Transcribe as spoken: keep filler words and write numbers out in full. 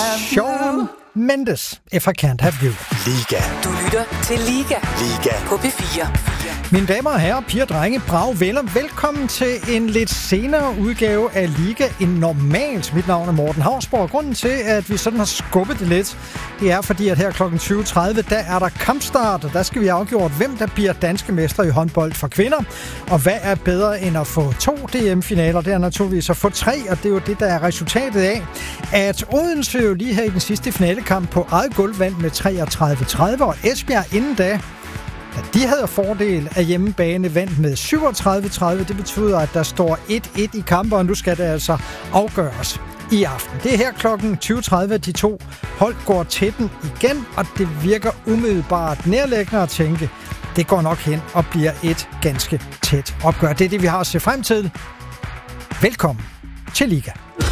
Shawn Mendes, If I Can't Have You. Liga. Du lytter til Liga. Liga. På P fire. Mine damer og herrer, piger, drenge, brav venner, velkommen til en lidt senere udgave af Liga end normalt. Mit navn er Morten Hausborg. Grunden til, at vi sådan har skubbet det lidt, det er fordi, at her klokken tyve tredive, der er der kampstart, og der skal vi afgjort, hvem der bliver danske mestre i håndbold for kvinder. Og hvad er bedre end at få to D M-finaler? Det er naturligvis at få tre, og det er jo det, der er resultatet af, at Odense jo lige her i den sidste finalekamp på eget gulv vandt med treogtredive tredive, og Esbjerg inden da, da de havde fordel af hjemmebane, vandt med syvogtredive tredive. Det betyder, at der står et et i kampen, og nu skal det altså afgøres i aften. Det er her klokken tyve tredive, at de to hold går til den igen, og det virker umiddelbart nærliggende at tænke, det går nok hen og bliver et ganske tæt opgør. Det er det, vi har at se frem til. Velkommen til Liga.